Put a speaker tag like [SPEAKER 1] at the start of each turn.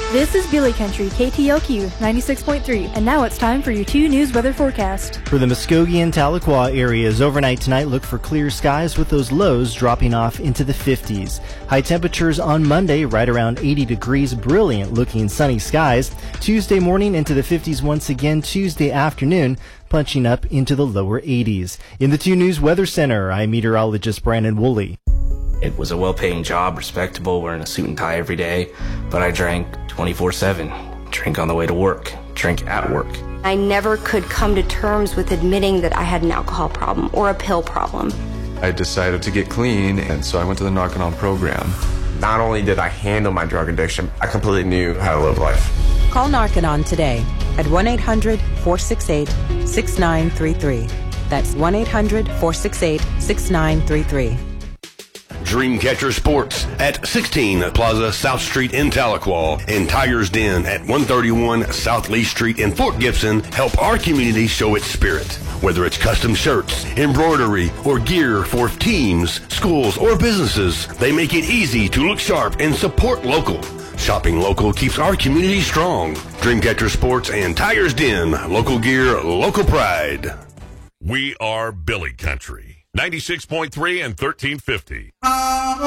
[SPEAKER 1] This is Billy Country, KTLQ 96.3, and now it's time for your 2 News weather forecast.
[SPEAKER 2] For the Muskogee and Tahlequah areas, overnight tonight look for clear skies with those lows dropping off into the 50s. High temperatures on Monday right around 80 degrees, brilliant looking sunny skies. Tuesday morning into the 50s once again, Tuesday afternoon punching up into the lower 80s. In the 2 News Weather Center, I'm meteorologist Brandon Woolley.
[SPEAKER 3] It was a well-paying job, respectable, wearing a suit and tie every day, but I drank 24/7. Drink on the way to work, drink at work.
[SPEAKER 4] I never could come to terms with admitting that I had an alcohol problem or a pill problem.
[SPEAKER 5] I decided to get clean, and so I went to the Narconon program.
[SPEAKER 6] Not only did I handle my drug addiction, I completely knew how to live life.
[SPEAKER 7] Call Narconon today at 1-800-468-6933. That's 1-800-468-6933.
[SPEAKER 8] Dreamcatcher Sports at 16 Plaza South Street in Tahlequah and Tiger's Den at 131 South Lee Street in Fort Gibson help our community show its spirit. Whether it's custom shirts, embroidery, or gear for teams, schools, or businesses, they make it easy to look sharp and support local. Shopping local keeps our community strong. Dreamcatcher Sports and Tiger's Den, local gear, local pride.
[SPEAKER 9] We are Billy Country. 96.3 and 1350.